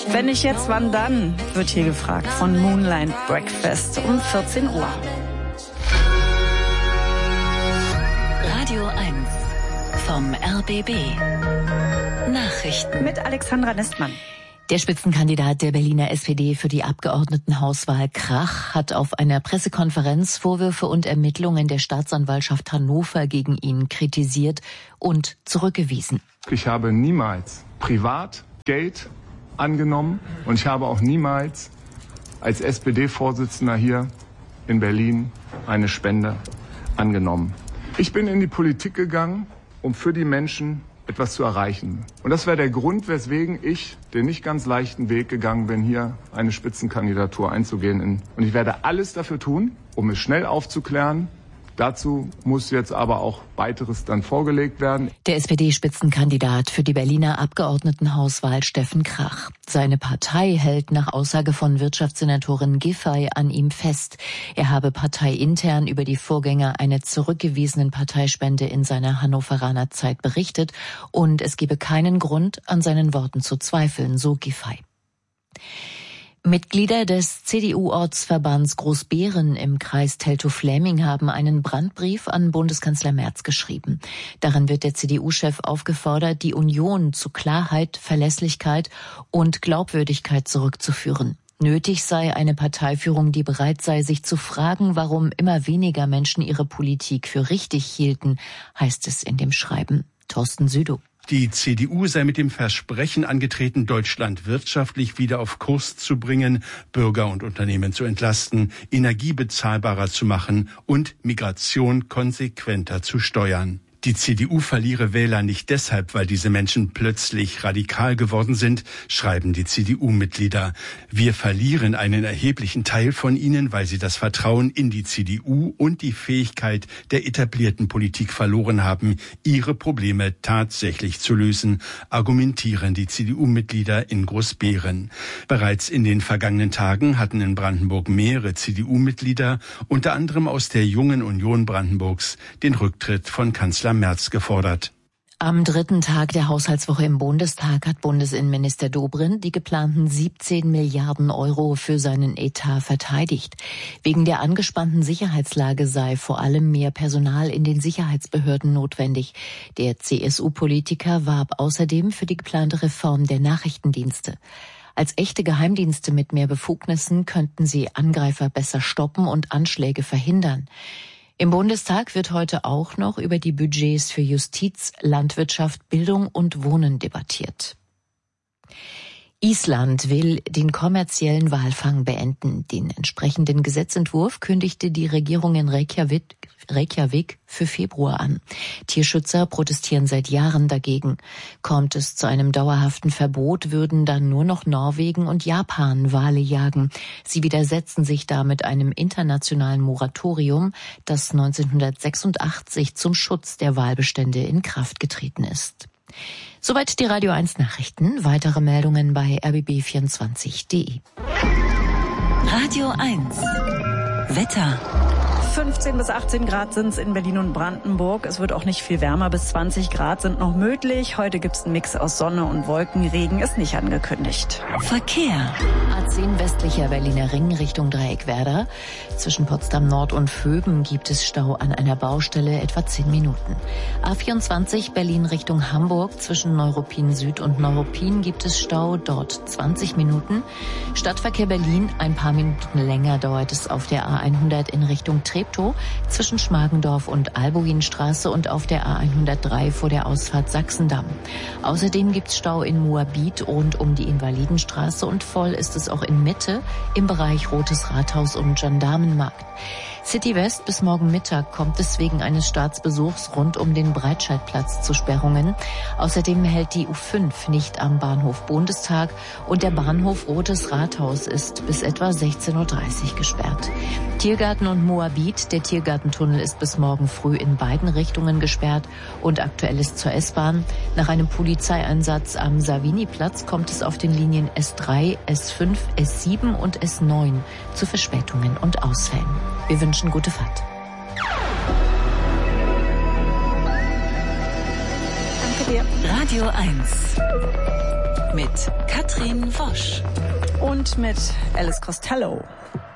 Wenn nicht jetzt, wann dann? Wird hier gefragt von Moonlight Breakfast um 14 Uhr. Radio 1 vom RBB. Nachrichten Mit Alexandra Nestmann. Der Spitzenkandidat der Berliner SPD für die Abgeordnetenhauswahl Krach hat auf einer Pressekonferenz Vorwürfe und Ermittlungen der Staatsanwaltschaft Hannover gegen ihn kritisiert und zurückgewiesen. Ich habe niemals privat Geld angenommen und ich habe auch niemals als SPD-Vorsitzender hier in Berlin eine Spende angenommen. Ich bin in die Politik gegangen, um für die Menschen etwas zu erreichen. Und das wäre der Grund, weswegen ich den nicht ganz leichten Weg gegangen bin, hier eine Spitzenkandidatur einzugehen. Und ich werde alles dafür tun, um es schnell aufzuklären. Dazu muss jetzt aber auch weiteres dann vorgelegt werden. Der SPD-Spitzenkandidat für die Berliner Abgeordnetenhauswahl Steffen Krach. Seine Partei hält nach Aussage von Wirtschaftssenatorin Giffey an ihm fest. Er habe parteiintern über die Vorgänger einer zurückgewiesenen Parteispende in seiner Hannoveraner Zeit berichtet und es gebe keinen Grund, an seinen Worten zu zweifeln, so Giffey. Mitglieder des CDU-Ortsverbands Großbeeren im Kreis Teltow-Fläming haben einen Brandbrief an Bundeskanzler Merz geschrieben. Darin wird der CDU-Chef aufgefordert, die Union zu Klarheit, Verlässlichkeit und Glaubwürdigkeit zurückzuführen. Nötig sei eine Parteiführung, die bereit sei, sich zu fragen, warum immer weniger Menschen ihre Politik für richtig hielten, heißt es in dem Schreiben. Thorsten Südow. Die CDU sei mit dem Versprechen angetreten, Deutschland wirtschaftlich wieder auf Kurs zu bringen, Bürger und Unternehmen zu entlasten, Energie bezahlbarer zu machen und Migration konsequenter zu steuern. Die CDU verliere Wähler nicht deshalb, weil diese Menschen plötzlich radikal geworden sind, schreiben die CDU-Mitglieder. Wir verlieren einen erheblichen Teil von ihnen, weil sie das Vertrauen in die CDU und die Fähigkeit der etablierten Politik verloren haben, ihre Probleme tatsächlich zu lösen, argumentieren die CDU-Mitglieder in Großbeeren. Bereits in den vergangenen Tagen hatten in Brandenburg mehrere CDU-Mitglieder, unter anderem aus der Jungen Union Brandenburgs, den Rücktritt von Kanzler Merz gefordert. Am dritten Tag der Haushaltswoche im Bundestag hat Bundesinnenminister Dobrindt die geplanten 17 Milliarden Euro für seinen Etat verteidigt. Wegen der angespannten Sicherheitslage sei vor allem mehr Personal in den Sicherheitsbehörden notwendig. Der CSU-Politiker warb außerdem für die geplante Reform der Nachrichtendienste. Als echte Geheimdienste mit mehr Befugnissen könnten sie Angreifer besser stoppen und Anschläge verhindern. Im Bundestag wird heute auch noch über die Budgets für Justiz, Landwirtschaft, Bildung und Wohnen debattiert. Island will den kommerziellen Walfang beenden. Den entsprechenden Gesetzentwurf kündigte die Regierung in Reykjavik für Februar an. Tierschützer protestieren seit Jahren dagegen. Kommt es zu einem dauerhaften Verbot, würden dann nur noch Norwegen und Japan Wale jagen. Sie widersetzen sich damit einem internationalen Moratorium, das 1986 zum Schutz der Walbestände in Kraft getreten ist. Soweit die Radio 1 Nachrichten. Weitere Meldungen bei rbb24.de. Radio 1 Wetter. 15 bis 18 Grad sind es in Berlin und Brandenburg. Es wird auch nicht viel wärmer, bis 20 Grad sind noch möglich. Heute gibt es einen Mix aus Sonne und Wolken. Regen ist nicht angekündigt. Verkehr. A10 westlicher Berliner Ring Richtung Dreieckwerder. Zwischen Potsdam Nord und Vöben gibt es Stau an einer Baustelle, etwa 10 Minuten. A24 Berlin Richtung Hamburg. Zwischen Neuruppin Süd und Neuruppin gibt es Stau, dort 20 Minuten. Stadtverkehr Berlin, ein paar Minuten länger dauert es auf der A100 in Richtung Treptow. Zwischen Schmargendorf und Albuinstraße und auf der A103 vor der Ausfahrt Sachsendamm. Außerdem gibt's Stau in Moabit rund um die Invalidenstraße und voll ist es auch in Mitte im Bereich Rotes Rathaus und Gendarmenmarkt. City West bis morgen Mittag kommt es wegen eines Staatsbesuchs rund um den Breitscheidplatz zu Sperrungen. Außerdem hält die U5 nicht am Bahnhof Bundestag und der Bahnhof Rotes Rathaus ist bis etwa 16.30 Uhr gesperrt. Tiergarten und Moabit, der Tiergartentunnel ist bis morgen früh in beiden Richtungen gesperrt und aktuell ist zur S-Bahn. Nach einem Polizeieinsatz am Savini-Platz kommt es auf den Linien S3, S5, S7 und S9 zu Verspätungen und Ausfällen. Wir wünschen gute Fahrt. Danke sehr. Radio 1 mit Katrin Wosch Und mit Alice Costello.